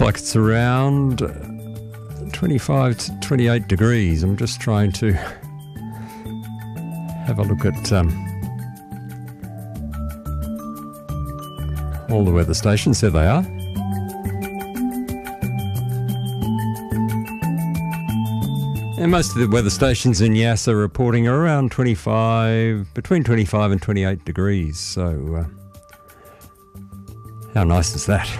like it's around 25 to 28 degrees. I'm just trying to have a look at all the weather stations. There they are. And most of the weather stations in Yass are reporting around between 25 and 28 degrees. So how nice is that?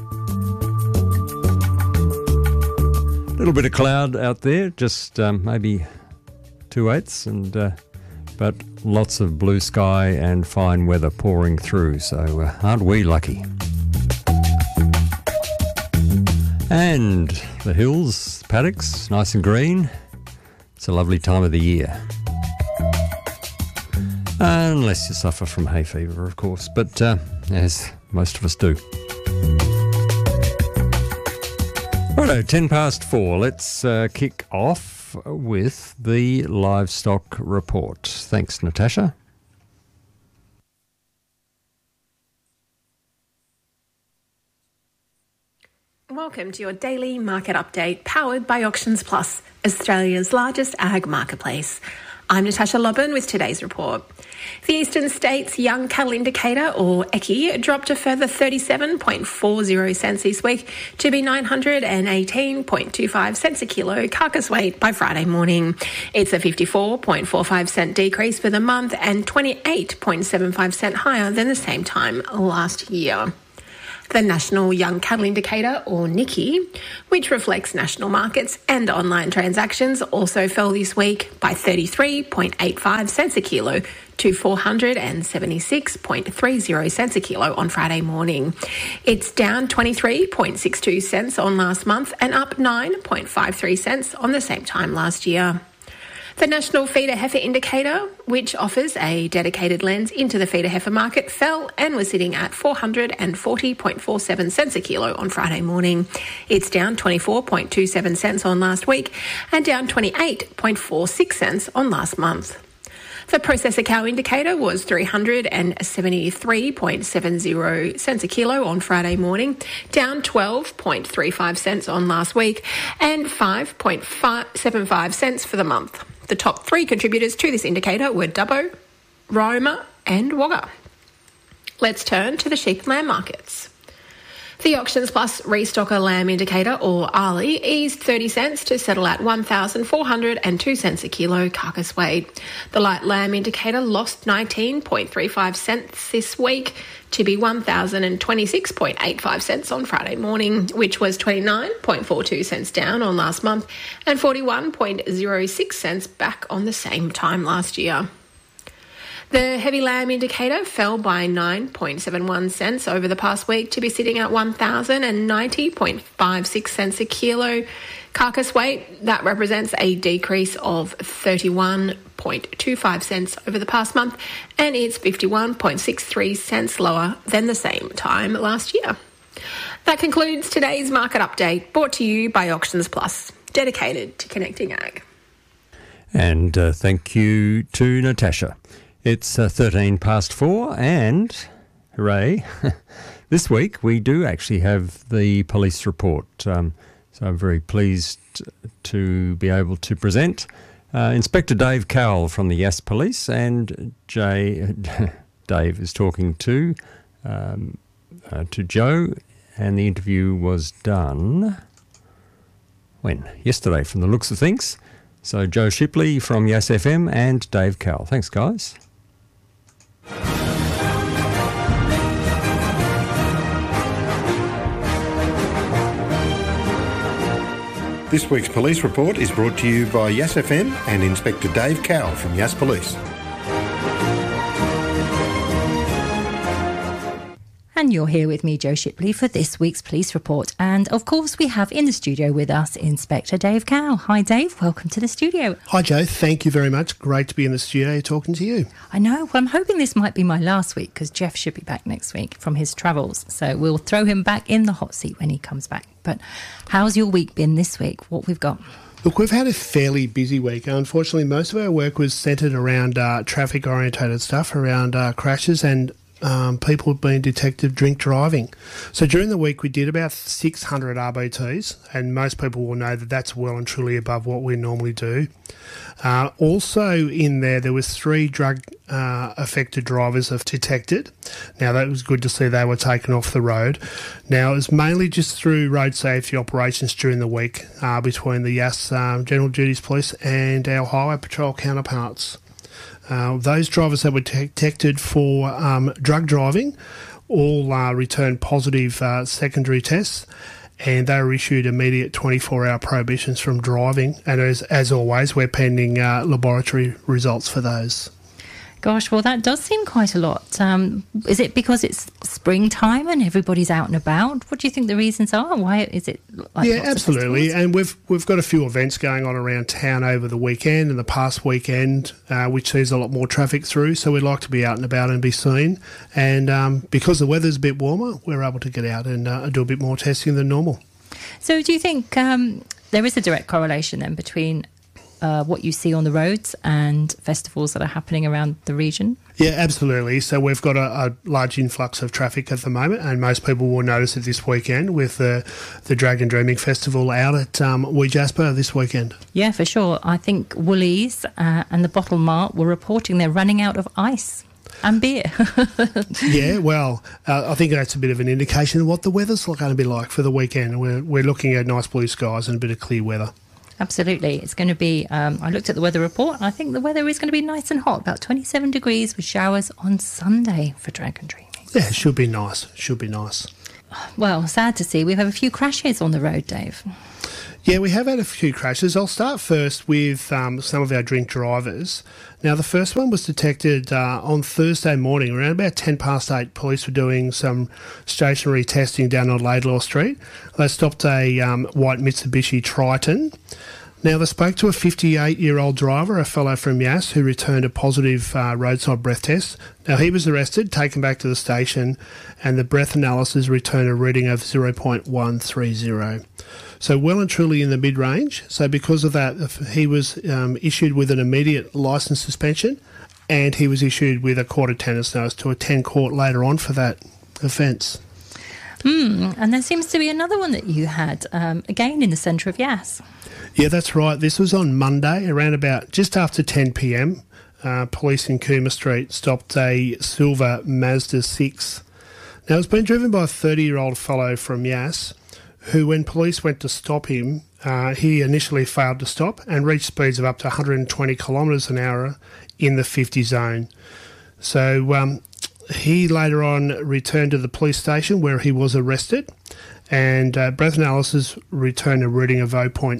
A little bit of cloud out there, just maybe 2/8, and but lots of blue sky and fine weather pouring through. So aren't we lucky? And the hills, paddocks, nice and green. It's a lovely time of the year. Unless you suffer from hay fever, of course, but as most of us do. Righto, 4:10. Let's kick off with the livestock report. Thanks, Natasha. Welcome to your daily market update, powered by Auctions Plus, Australia's largest ag marketplace. I'm Natasha Lobban with today's report. The Eastern States Young Cattle Indicator, or EYCI, dropped a further 37.40 cents this week to be 918.25 cents a kilo carcass weight by Friday morning. It's a 54.45 cent decrease for the month and 28.75 cent higher than the same time last year. The National Young Cattle Indicator, or NYCI, which reflects national markets and online transactions, also fell this week by 33.85 cents a kilo to 476.30 cents a kilo on Friday morning. It's down 23.62 cents on last month and up 9.53 cents on the same time last year. The National Feeder Heifer Indicator, which offers a dedicated lens into the feeder heifer market, fell and was sitting at 440.47 cents a kilo on Friday morning. It's down 24.27 cents on last week and down 28.46 cents on last month. The Processor Cow Indicator was 373.70 cents a kilo on Friday morning, down 12.35 cents on last week and 5.75 cents for the month. The top three contributors to this indicator were Dubbo, Roma and Wagga. Let's turn to the sheep and lamb markets. The Auctions Plus Restocker Lamb Indicator, or ARLI, eased 30 cents to settle at 1,402 cents a kilo carcass weight. The Light Lamb Indicator lost 19.35 cents this week to be 1,026.85 cents on Friday morning, which was 29.42 cents down on last month and 41.06 cents back on the same time last year. The Heavy Lamb Indicator fell by 9.71 cents over the past week to be sitting at 1,090.56 cents a kilo carcass weight. That represents a decrease of 31.25 cents over the past month, and it's 51.63 cents lower than the same time last year. That concludes today's market update, brought to you by Auctions Plus, dedicated to connecting ag. And thank you to Natasha. It's 4:13, and hooray, this week we do actually have the police report. So I'm very pleased to be able to present Inspector Dave Cowell from the Yass Police, and Dave is talking to Joe, and the interview was done yesterday from the looks of things. So Joe Shipley from Yass FM and Dave Cowell. Thanks, guys. This week's police report is brought to you by Yass FM and Inspector Dave Cowell from Yass Police. And you're here with me, Joe Shipley, for this week's police report. And of course, we have in the studio with us Inspector Dave Cowell. Hi, Dave. Welcome to the studio. Hi, Joe. Thank you very much. Great to be in the studio talking to you. I know. Well, I'm hoping this might be my last week because Jeff should be back next week from his travels. So we'll throw him back in the hot seat when he comes back. But how's your week been this week? What we've got? Look, we've had a fairly busy week. Unfortunately, most of our work was centred around traffic-orientated stuff, around crashes and people being detected drink driving. So during the week we did about 600 RBTs, and most people will know that that's well and truly above what we normally do. Also in there was 3 drug affected drivers have detected. Now that was good to see they were taken off the road. Now it was mainly just through road safety operations during the week between the Yass General Duties Police and our Highway Patrol counterparts. Those drivers that were detected for drug driving all returned positive secondary tests, and they were issued immediate 24-hour prohibitions from driving. And as always, we're pending laboratory results for those. Gosh, well, that does seem quite a lot. Is it because it's springtime and everybody's out and about? What do you think the reasons are? Why is it like Yeah, absolutely. And we've got a few events going on around town over the weekend and the past weekend, which sees a lot more traffic through. So we'd like to be out and about and be seen. And because the weather's a bit warmer, we're able to get out and do a bit more testing than normal. So do you think there is a direct correlation then between what you see on the roads and festivals that are happening around the region? Yeah, absolutely. So we've got a large influx of traffic at the moment, and most people will notice it this weekend with the Dragon Dreaming Festival out at Wee Jasper this weekend. Yeah, for sure. I think Woolies and the Bottle Mart were reporting they're running out of ice and beer. Yeah, well, I think that's a bit of an indication of what the weather's going to be like for the weekend. We're looking at nice blue skies and a bit of clear weather. Absolutely. It's going to be, I looked at the weather report, and I think the weather is going to be nice and hot, about 27 degrees with showers on Sunday for Dragon Dreaming. Yeah, it should be nice. Should be nice. Well, sad to see. We've had a few crashes on the road, Dave. Yeah, we have had a few crashes. I'll start first with some of our drink drivers. Now, the first one was detected on Thursday morning, around about 8:10. Police were doing some stationary testing down on Laidlaw Street. They stopped a white Mitsubishi Triton. Now, they spoke to a 58-year-old driver, a fellow from Yass, who returned a positive roadside breath test. Now, he was arrested, taken back to the station, and the breath analysis returned a reading of 0.130. So well and truly in the mid-range. So because of that, he was issued with an immediate licence suspension, and he was issued with a court attendance notice to attend court later on for that offence. And there seems to be another one that you had, again in the centre of Yass. Yeah, that's right. This was on Monday, around about just after 10 p.m. Police in Cooma Street stopped a silver Mazda 6. Now, it's been driven by a 30-year-old fellow from Yass, who, when police went to stop him, he initially failed to stop and reached speeds of up to 120 kilometres an hour in the 50 zone. So he later on returned to the police station where he was arrested, and breath analysis returned a reading of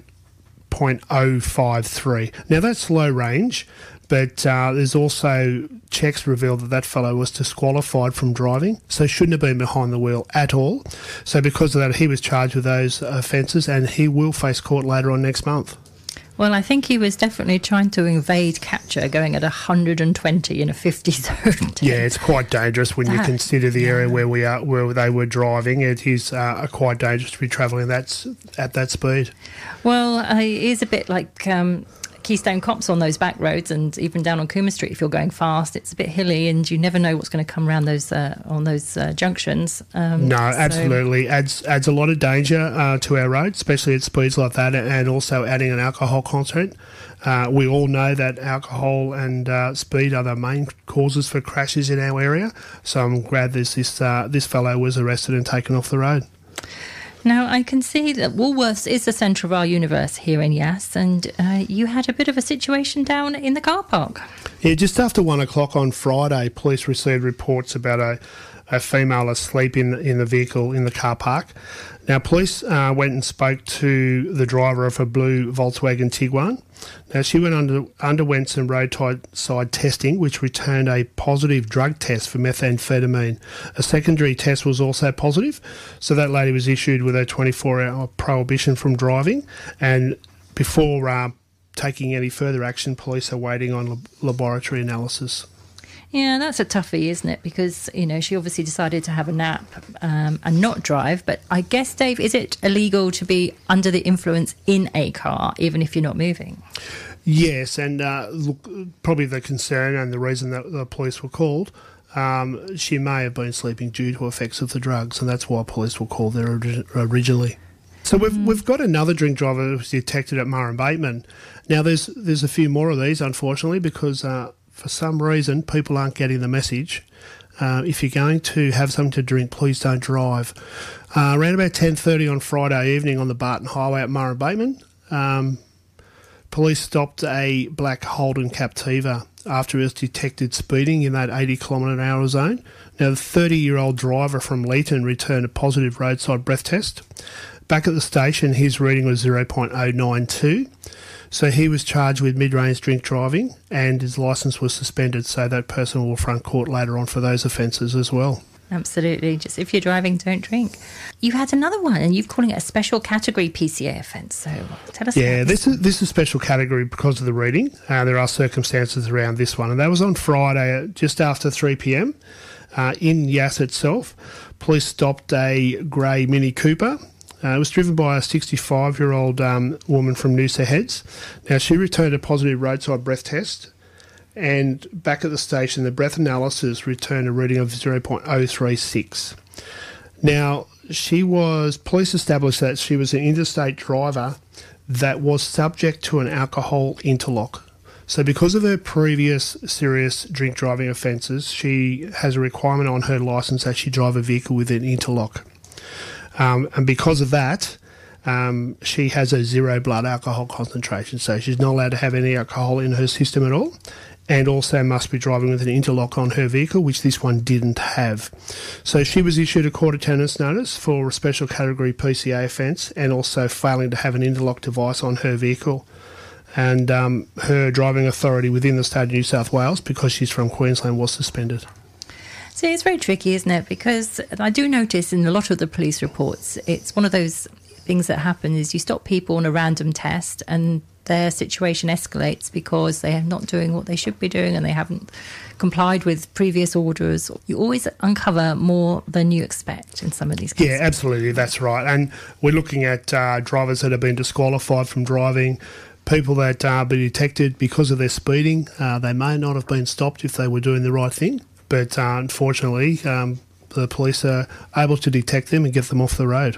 0.053. Now, that's low range, but there's also checks revealed that fellow was disqualified from driving, so shouldn't have been behind the wheel at all. So because of that, he was charged with those offences, and he will face court later on next month. Well, I think he was definitely trying to evade capture, going at 120 in a 50 zone. Yeah, it's quite dangerous when you consider the area where they were driving. It is quite dangerous to be travelling at that speed. Well, it is a bit like Keystone Cops on those back roads, and even down on Cooma Street if you're going fast. It's a bit hilly, and you never know what's going to come around those on those junctions. No, absolutely. Adds a lot of danger to our roads, especially at speeds like that, and also adding an alcohol content. We all know that alcohol and speed are the main causes for crashes in our area, so I'm glad this fellow was arrested and taken off the road. Now, I can see that Woolworths is the centre of our universe here in Yass, and you had a bit of a situation down in the car park. Yeah, just after 1 o'clock on Friday, police received reports about a female asleep in the vehicle in the car park. Now, police went and spoke to the driver of a blue Volkswagen Tiguan. Now, she underwent some roadside testing, which returned a positive drug test for methamphetamine. A secondary test was also positive, so that lady was issued with a 24-hour prohibition from driving. And before taking any further action, police are waiting on laboratory analysis. Yeah, that's a toughie, isn't it? Because, she obviously decided to have a nap and not drive. But I guess, Dave, is it illegal to be under the influence in a car, even if you're not moving? Yes, and look, probably the concern and the reason that the police were called she may have been sleeping due to effects of the drugs, and that's why police were called there originally. So we've got another drink driver who was detected at Murrumbateman. Now there's a few more of these, unfortunately, because for some reason people aren't getting the message. If you're going to have something to drink, please don't drive. Around about 10:30 on Friday evening on the Barton Highway at Murrumbateman, police stopped a black Holden Captiva after he was detected speeding in that 80km/h zone. Now, the 30-year-old driver from Leeton returned a positive roadside breath test. Back at the station, his reading was 0.092. So he was charged with mid-range drink driving and his licence was suspended, so that person will front court later on for those offences as well. Absolutely. Just if you're driving, don't drink. You had another one, and you're calling it a special category PCA offence. So tell us about this. This is special category because of the reading. There are circumstances around this one, and that was on Friday just after 3 p.m. In Yass itself. Police stopped a grey Mini Cooper. It was driven by a 65-year-old woman from Noosa Heads. Now, she returned a positive roadside breath test, and back at the station, the breath analysis returned a reading of 0.036. Now, police established that she was an interstate driver that was subject to an alcohol interlock. So because of her previous serious drink driving offences, she has a requirement on her licence that she drive a vehicle with an interlock. And because of that, she has a 0 blood alcohol concentration, so she's not allowed to have any alcohol in her system at all, and also must be driving with an interlock on her vehicle, which this one didn't have. So she was issued a court attendance notice for a special category PCA offence and also failing to have an interlock device on her vehicle. And her driving authority within the state of New South Wales, because she's from Queensland, was suspended. So it's very tricky, isn't it? Because I do notice in a lot of the police reports, it's one of those things that happen is you stop people on a random test and their situation escalates because they are not doing what they should be doing and they haven't complied with previous orders. You always uncover more than you expect in some of these cases. Yeah, absolutely, that's right. And we're looking at drivers that have been disqualified from driving, people that are being detected because of their speeding. They may not have been stopped if they were doing the right thing, but unfortunately the police are able to detect them and get them off the road.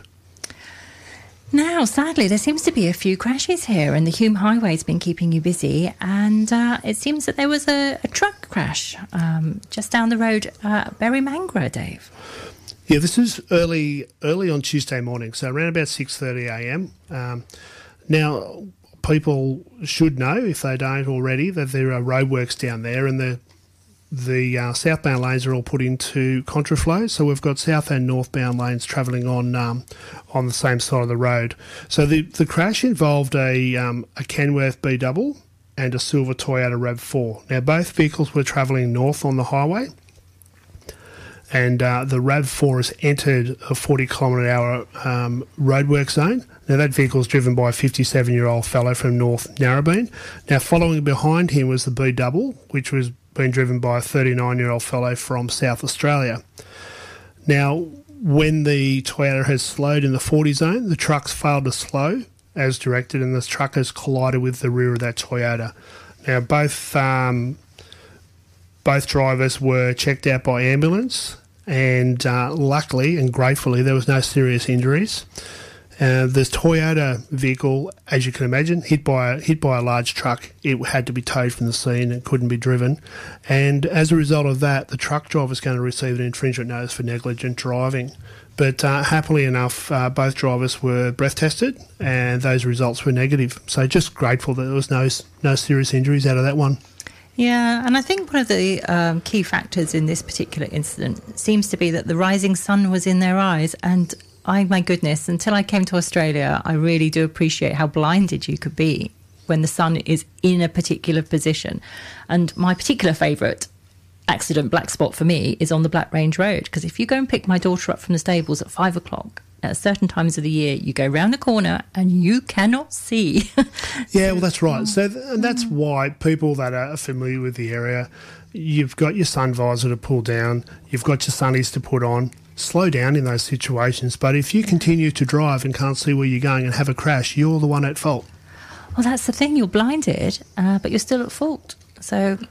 Now, sadly, there seems to be a few crashes here, and the Hume Highway's been keeping you busy, and it seems that there was a truck crash just down the road at Berrymangra, Dave. Yeah, this is early on Tuesday morning, so around about 6:30am. Now, people should know, if they don't already, that there are roadworks down there, and the southbound lanes are all put into contraflow, so we've got south and northbound lanes travelling on the same side of the road. So the crash involved a Kenworth B double and a silver Toyota RAV4. Now both vehicles were travelling north on the highway, and the RAV4 has entered a 40km/h roadwork zone. Now that vehicle is driven by a 57-year-old fellow from North Narrabeen. Now following behind him was the B double, which was being driven by a 39-year-old fellow from South Australia. Now, when the Toyota has slowed in the 40 zone, the trucks failed to slow as directed, and the truck has collided with the rear of that Toyota. Now, both drivers were checked out by ambulance, and luckily and gratefully there was no serious injuries. The Toyota vehicle, as you can imagine, hit by a large truck. It had to be towed from the scene and couldn't be driven. And as a result of that, the truck driver is going to receive an infringement notice for negligent driving. But happily enough, both drivers were breath tested and those results were negative. So just grateful that there was no serious injuries out of that one. Yeah, and I think one of the key factors in this particular incident seems to be that the rising sun was in their eyes, and my goodness, until I came to Australia, I really do appreciate how blinded you could be when the sun is in a particular position. And my particular favourite accident black spot for me is on the Black Range Road, because if you go and pick my daughter up from the stables at 5 o'clock, at certain times of the year, you go round the corner and you cannot see. Yeah, well, that's right. So and that's why people that are familiar with the area, you've got your sun visor to pull down, you've got your sunnies to put on. Slow down in those situations, but if you continue to drive and can't see where you're going and have a crash, you're the one at fault. Well, that's the thing, you're blinded, but you're still at fault. So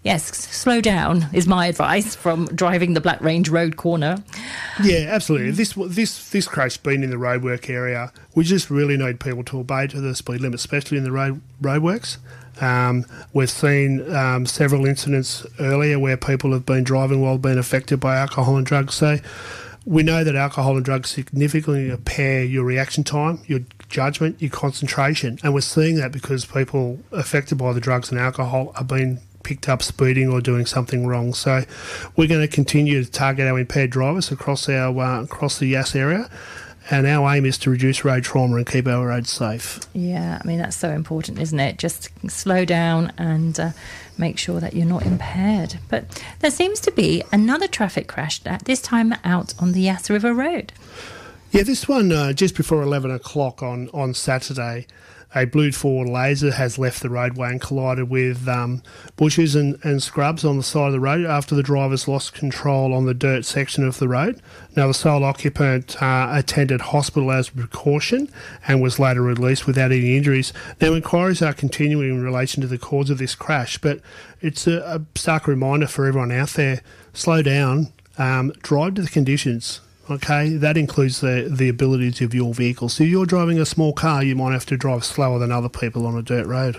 yes, slow down is my advice from driving the Black Range Road corner. Yeah, absolutely. This crash been in the roadwork area. We just really need people to obey to the speed limit, especially in the roadworks. We've seen several incidents earlier where people have been driving while being affected by alcohol and drugs. So we know that alcohol and drugs significantly impair your reaction time, your judgment, your concentration. And we're seeing that because people affected by the drugs and alcohol are being picked up speeding or doing something wrong. So we're going to continue to target our impaired drivers across the Yass area. And our aim is to reduce road trauma and keep our roads safe. Yeah, I mean, that's so important, isn't it? Just slow down and make sure that you're not impaired. But there seems to be another traffic crash, this time out on the Yass River Road. Yeah, this one just before 11 o'clock on Saturday. A Blue Ford Laser has left the roadway and collided with bushes and scrubs on the side of the road after the drivers lost control on the dirt section of the road. Now, the sole occupant attended hospital as a precaution and was later released without any injuries. Now, inquiries are continuing in relation to the cause of this crash, but it's a stark reminder for everyone out there, slow down, drive to the conditions. Okay, that includes the abilities of your vehicle. So if you're driving a small car, you might have to drive slower than other people on a dirt road.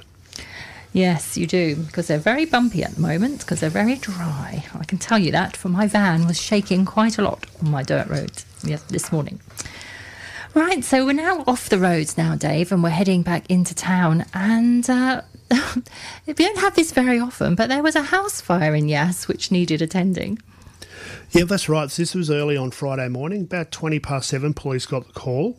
Yes, you do, because they're very bumpy at the moment, because they're very dry. I can tell you that, for my van was shaking quite a lot on my dirt roads this morning. Right, so we're now off the roads now, Dave, and we're heading back into town. And we don't have this very often, but there was a house fire in Yass which needed attending. Yeah, that's right. So this was early on Friday morning, about 7:20, police got the call.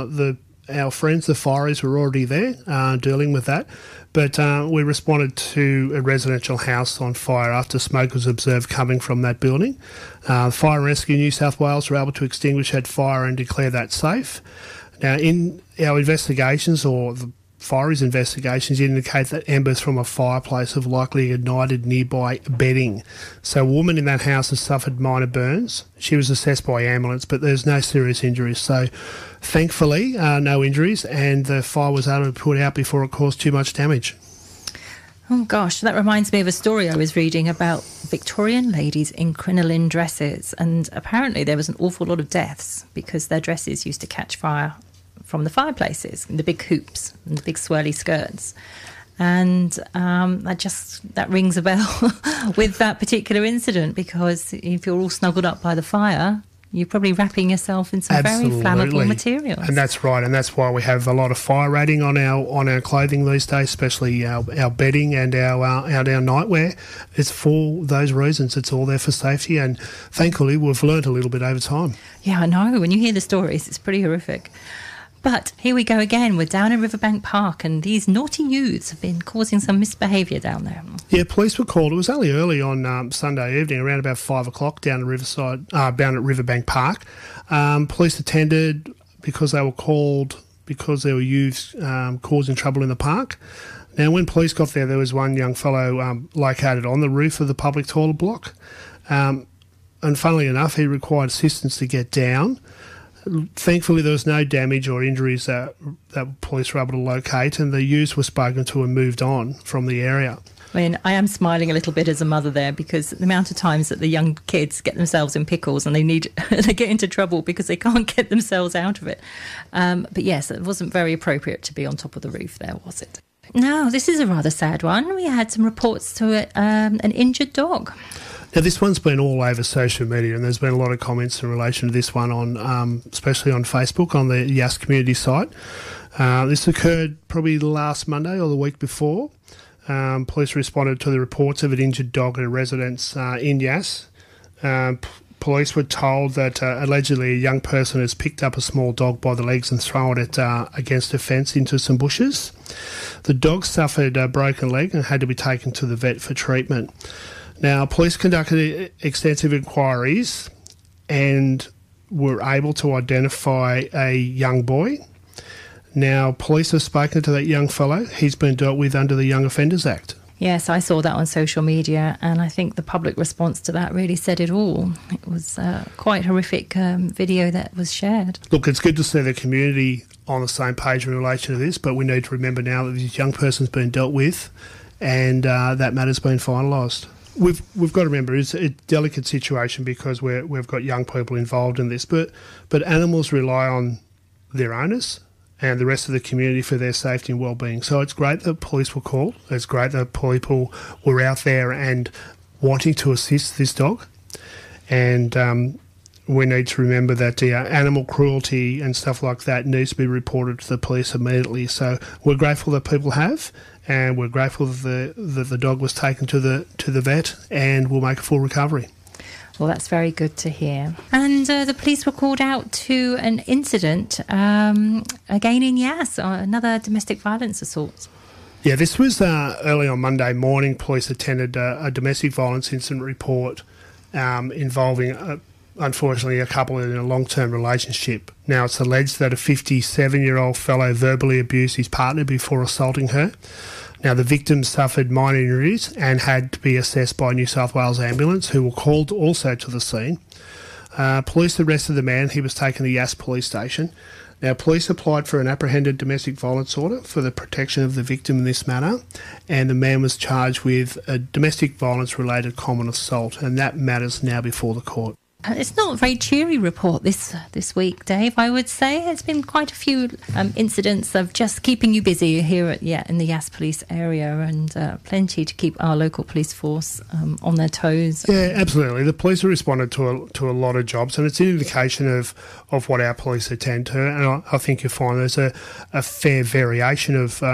Our friends, the fireys, were already there dealing with that. But we responded to a residential house on fire after smoke was observed coming from that building. Fire and Rescue New South Wales were able to extinguish that fire and declare that safe. Now, in our investigations, or the fireys' investigations, indicate that embers from a fireplace have likely ignited nearby bedding. So a woman in that house has suffered minor burns. She was assessed by ambulance, but there's no serious injuries. So thankfully, no injuries, and the fire was able to be put out before it caused too much damage. Oh gosh, that reminds me of a story I was reading about Victorian ladies in crinoline dresses, and apparently there was an awful lot of deaths because their dresses used to catch fire from the fireplaces, the big hoops and the big swirly skirts. And that rings a bell with that particular incident, because if you're all snuggled up by the fire, you're probably wrapping yourself in some very flammable materials. And that's right, and that's why we have a lot of fire rating on our clothing these days, especially our bedding and our nightwear. It's for those reasons. It's all there for safety, and thankfully we've learnt a little bit over time. Yeah, I know. When you hear the stories, it's pretty horrific. But here we go again. We're down in Riverbank Park, and these naughty youths have been causing some misbehaviour down there. Yeah, police were called. It was only early on Sunday evening, around about 5 o'clock, down at Riverbank Park. Police attended because they were called because there were youths causing trouble in the park. Now, when police got there was one young fellow located on the roof of the public toilet block. And funnily enough, he required assistance to get down. Thankfully, there was no damage or injuries that police were able to locate, and the youths were spoken to and moved on from the area. I mean, I am smiling a little bit as a mother there, because the amount of times that the young kids get themselves in pickles and they get into trouble because they can't get themselves out of it. But yes, it wasn't very appropriate to be on top of the roof there, was it? Now, this is a rather sad one. We had some reports to an injured dog. Now, this one's been all over social media, and there's been a lot of comments in relation to this one, on especially on Facebook, on the Yass community site. This occurred probably last Monday or the week before. Police responded to the reports of an injured dog at a residence in Yass. Police were told that allegedly a young person has picked up a small dog by the legs and thrown it against a fence into some bushes. The dog suffered a broken leg and had to be taken to the vet for treatment. Now, police conducted extensive inquiries and were able to identify a young boy. Now, police have spoken to that young fellow. He's been dealt with under the Young Offenders Act. Yes, I saw that on social media, and I think the public response to that really said it all. It was quite horrific video that was shared. Look, it's good to see the community on the same page in relation to this, but we need to remember now that this young person's been dealt with, and that matter's been finalised. We've got to remember it's a delicate situation because we've got young people involved in this, but animals rely on their owners and the rest of the community for their safety and well-being. So it's great that police were called. It's great that people were out there and wanting to assist this dog. And we need to remember that animal cruelty and stuff like that needs to be reported to the police immediately. So we're grateful that people have, and we're grateful that the dog was taken to the vet and will make a full recovery. Well, that's very good to hear. And the police were called out to an incident again in Yass, another domestic violence assault. Yeah, this was early on Monday morning. Police attended a domestic violence incident report involving, unfortunately, a couple in a long-term relationship. Now, it's alleged that a 57-year-old fellow verbally abused his partner before assaulting her. Now, the victim suffered minor injuries and had to be assessed by New South Wales Ambulance, who were called also to the scene. Police arrested the man. He was taken to Yass Police Station. Now, police applied for an apprehended domestic violence order for the protection of the victim in this manner, and the man was charged with a domestic violence-related common assault, and that matter's now before the court. It's not a very cheery report this week, Dave, I would say. There's been quite a few incidents of just keeping you busy here in the Yass Police area, and plenty to keep our local police force on their toes. Yeah, absolutely. The police have responded to a lot of jobs, and it's an indication of what our police attend to, and I think you'll find there's a fair variation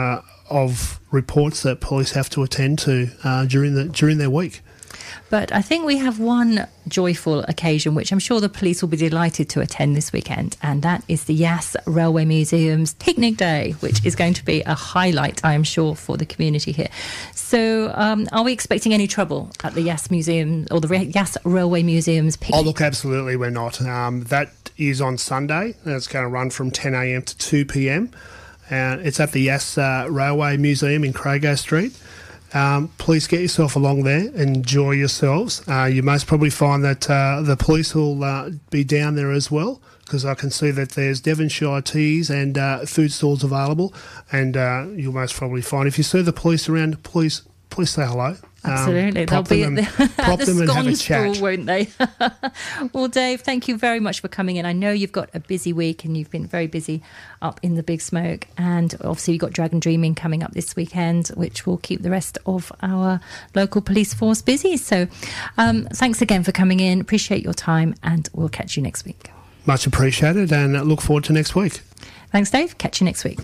of reports that police have to attend to during their week. But I think we have one joyful occasion which I'm sure the police will be delighted to attend this weekend, and that is the Yass Railway Museum's Picnic Day, which is going to be a highlight, I am sure, for the community here. So are we expecting any trouble at the Yass Museum or the Yass Railway Museum's picnic? Oh, look, absolutely we're not. That is on Sunday, and it's going to run from 10 a.m. to 2 p.m. It's at the Yass Railway Museum in Crago Street. Please get yourself along there, enjoy yourselves. You most probably find that the police will be down there as well, because I can see that there's Devonshire teas and food stalls available, and you'll most probably find if you see the police around, please say hello. Absolutely. They'll be at the scone stall, won't they? Well, Dave, thank you very much for coming in. I know you've got a busy week and you've been very busy up in the Big Smoke, and obviously you've got Dragon Dreaming coming up this weekend, which will keep the rest of our local police force busy. So thanks again for coming in. Appreciate your time, and we'll catch you next week. Much appreciated, and look forward to next week. Thanks, Dave. Catch you next week.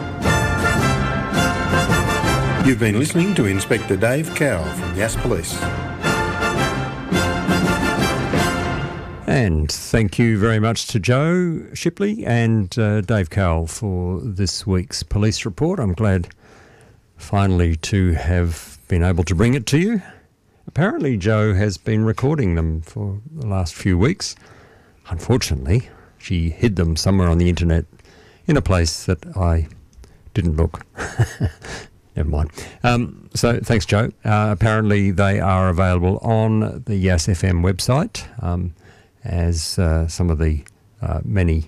You've been listening to Inspector Dave Cowell from Yass Police. And thank you very much to Joe Shipley and Dave Cowell for this week's police report. I'm glad finally to have been able to bring it to you. Apparently Joe has been recording them for the last few weeks. Unfortunately, she hid them somewhere on the internet in a place that I didn't look. Never mind. So thanks, Joe. Apparently they are available on the Yass FM website, as some of the many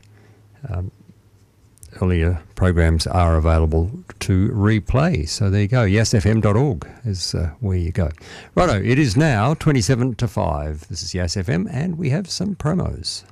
earlier programs are available to replay. So there you go. yassfm.org is where you go. Righto, it is now 27 to 5. This is Yass FM, and we have some promos.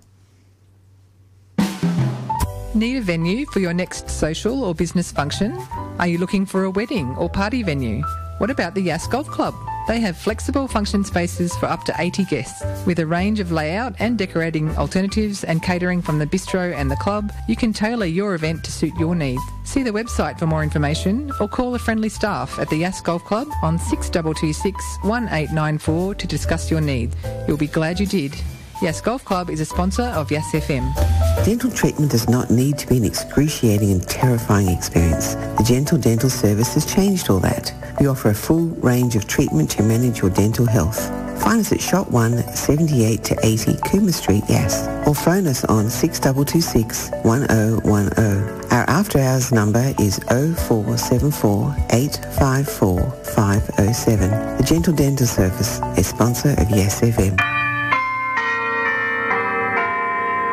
Need a venue for your next social or business function? Are you looking for a wedding or party venue? What about the Yass Golf Club? They have flexible function spaces for up to 80 guests. With a range of layout and decorating alternatives and catering from the bistro and the club, you can tailor your event to suit your needs. See the website for more information or call the friendly staff at the Yass Golf Club on 6226 1894 to discuss your needs. You'll be glad you did. Yass Golf Club is a sponsor of Yass FM. Dental treatment does not need to be an excruciating and terrifying experience. The Gentle Dental Service has changed all that. We offer a full range of treatment to manage your dental health. Find us at Shop 1, 78 to 80 Cooma Street, Yass, or phone us on 6226 1010. Our after hours number is 0474 854 507. The Gentle Dental Service, a sponsor of Yass FM.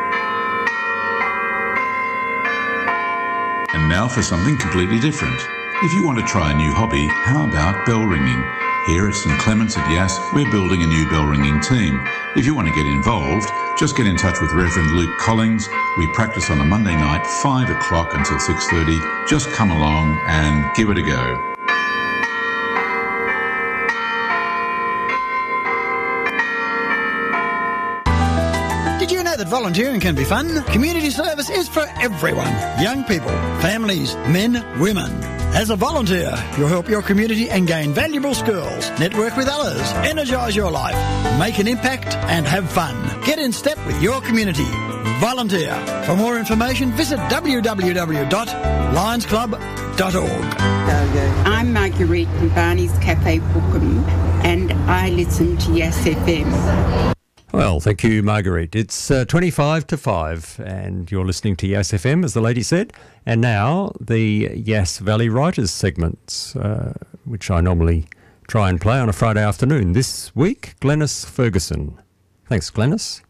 And now for something completely different. If you want to try a new hobby, how about bell ringing? Here at St Clements at Yass, we're building a new bell ringing team. If you want to get involved, just get in touch with Reverend Luke Collings. We practice on a Monday night, 5 o'clock until 6:30. Just come along and give it a go. Did you know that volunteering can be fun? Community service is for everyone. Young people, families, men, women. As a volunteer, you'll help your community and gain valuable skills, network with others, energise your life, make an impact and have fun. Get in step with your community. Volunteer. For more information, visit www.lionsclub.org. I'm Marguerite from Barney's Cafe Bookham and I listen to Yass FM. Well, thank you, Marguerite. It's 25 to 5 and you're listening to Yass FM, as the lady said. And now the Yass Valley Writers segments, which I normally try and play on a Friday afternoon. This week, Glenys Ferguson. Thanks, Glenys.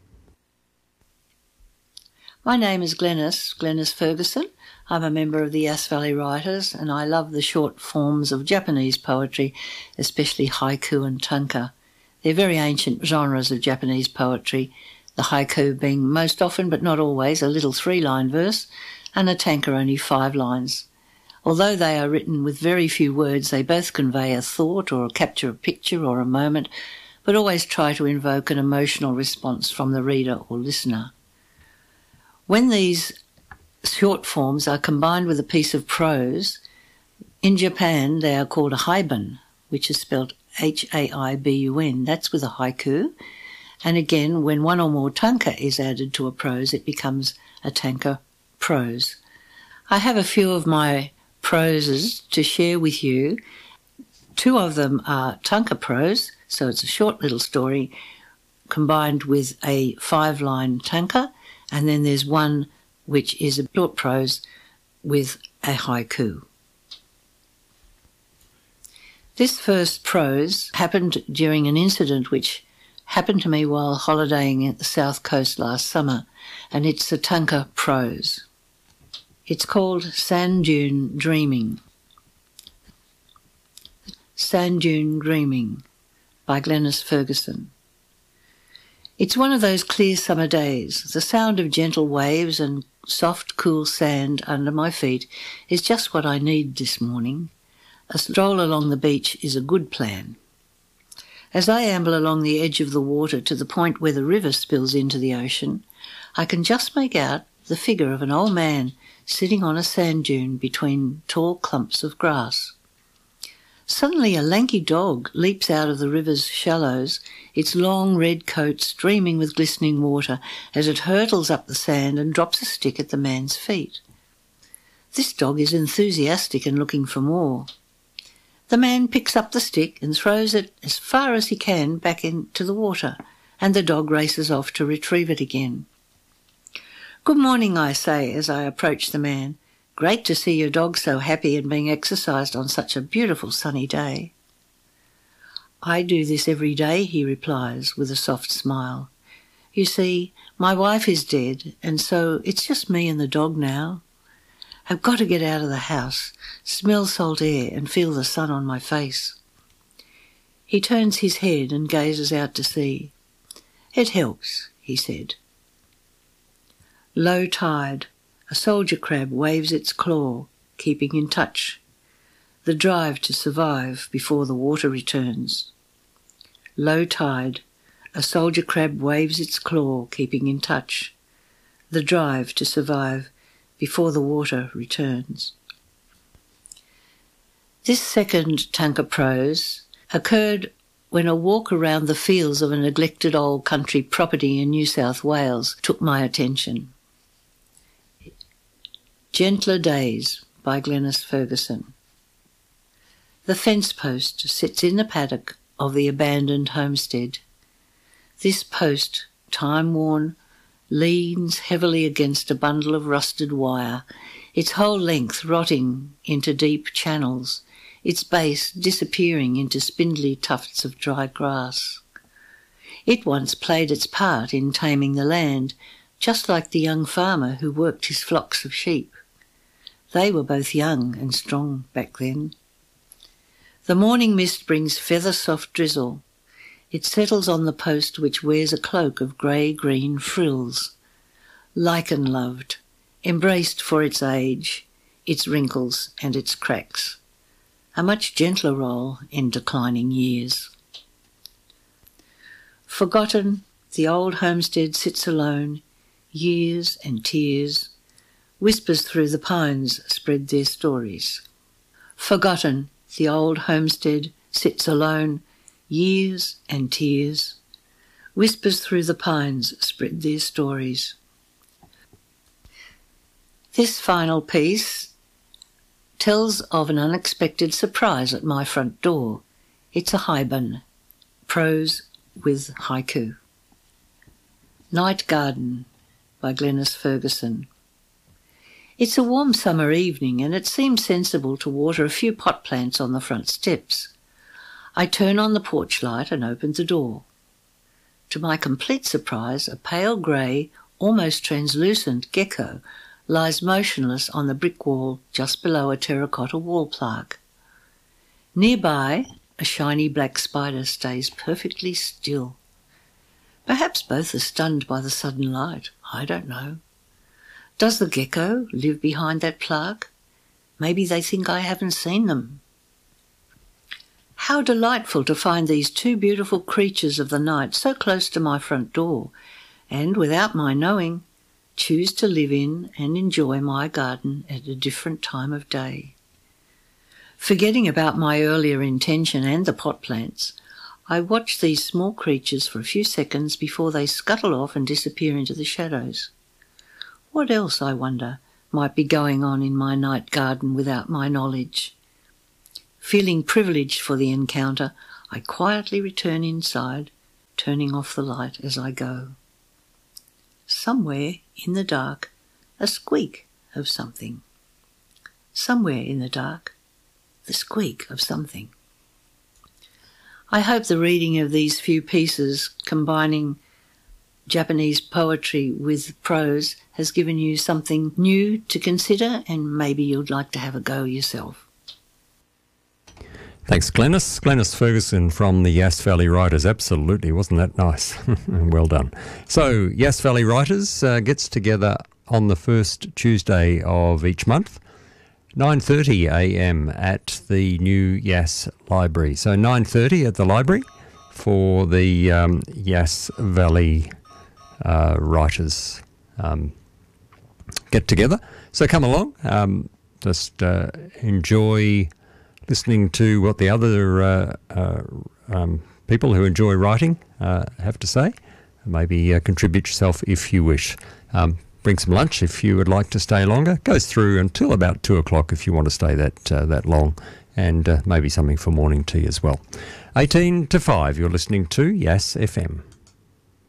My name is Glenys Ferguson. I'm a member of the Yass Valley Writers and I love the short forms of Japanese poetry, especially haiku and tanka. They're very ancient genres of Japanese poetry, the haiku being most often, but not always, a little 3-line verse, and a tanka only 5 lines. Although they are written with very few words, they both convey a thought or capture a picture or a moment, but always try to invoke an emotional response from the reader or listener. When these short forms are combined with a piece of prose, in Japan they are called a haibun, which is spelled Haibun. That's with a haiku. And again, when one or more tanka is added to a prose, it becomes a tanka prose. I have a few of my proses to share with you. 2 of them are tanka prose, so it's a short little story combined with a 5-line tanka, and then there's one which is a short prose with a haiku. This first prose happened during an incident which happened to me while holidaying at the south coast last summer, and it's a tanka prose. It's called Sand Dune Dreaming. Sand Dune Dreaming by Glenys Ferguson. It's one of those clear summer days. The sound of gentle waves and soft, cool sand under my feet is just what I need this morning. A stroll along the beach is a good plan. As I amble along the edge of the water to the point where the river spills into the ocean, I can just make out the figure of an old man sitting on a sand dune between tall clumps of grass. Suddenly a lanky dog leaps out of the river's shallows, its long red coat streaming with glistening water as it hurtles up the sand and drops a stick at the man's feet. This dog is enthusiastic and looking for more. The man picks up the stick and throws it as far as he can back into the water, and the dog races off to retrieve it again. "Good morning," I say as I approach the man. "Great to see your dog so happy and being exercised on such a beautiful sunny day." "I do this every day," he replies with a soft smile. "You see, my wife is dead, and so it's just me and the dog now. I've got to get out of the house, smell salt air and feel the sun on my face." He turns his head and gazes out to sea. "It helps," he said. Low tide. A soldier crab waves its claw, keeping in touch. The drive to survive before the water returns. Low tide. A soldier crab waves its claw, keeping in touch. The drive to survive before the water returns. This second tanka prose occurred when a walk around the fields of a neglected old country property in New South Wales took my attention. Gentler Days by Glenys Ferguson. The fence post sits in the paddock of the abandoned homestead. This post, time-worn, leans heavily against a bundle of rusted wire, its whole length rotting into deep channels, its base disappearing into spindly tufts of dry grass. It once played its part in taming the land, just like the young farmer who worked his flocks of sheep. They were both young and strong back then. The morning mist brings feather-soft drizzle. It settles on the post which wears a cloak of grey-green frills. Lichen-loved, embraced for its age, its wrinkles and its cracks. A much gentler role in declining years. Forgotten, the old homestead sits alone, years and tears. Whispers through the pines spread their stories. Forgotten, the old homestead sits alone, years and tears. Whispers through the pines spread their stories. This final piece tells of an unexpected surprise at my front door. It's a haibun, prose with haiku. Night Garden by Glenys Ferguson. It's a warm summer evening and it seems sensible to water a few pot plants on the front steps. I turn on the porch light and open the door. To my complete surprise, a pale grey, almost translucent gecko lies motionless on the brick wall just below a terracotta wall plaque. Nearby, a shiny black spider stays perfectly still. Perhaps both are stunned by the sudden light. I don't know. Does the gecko live behind that plaque? Maybe they think I haven't seen them. How delightful to find these two beautiful creatures of the night so close to my front door, and, without my knowing, choose to live in and enjoy my garden at a different time of day. Forgetting about my earlier intention and the pot plants, I watch these small creatures for a few seconds before they scuttle off and disappear into the shadows. What else, I wonder, might be going on in my night garden without my knowledge? Feeling privileged for the encounter, I quietly return inside, turning off the light as I go. Somewhere in the dark, a squeak of something. Somewhere in the dark, the squeak of something. I hope the reading of these few pieces, combining Japanese poetry with prose, has given you something new to consider, and maybe you'd like to have a go yourself. Thanks, Glenys. Glenys Ferguson from the Yass Valley Writers. Absolutely, wasn't that nice? Well done. So, Yass Valley Writers gets together on the first Tuesday of each month, 9:30 a.m. at the new Yass Library. So 9:30 at the library for the Yass Valley Writers get together. So come along, just enjoy listening to what the other people who enjoy writing have to say. Maybe contribute yourself if you wish. Bring some lunch if you would like to stay longer. Goes through until about 2 o'clock if you want to stay that long, and maybe something for morning tea as well. 18 to 5, you're listening to Yass FM.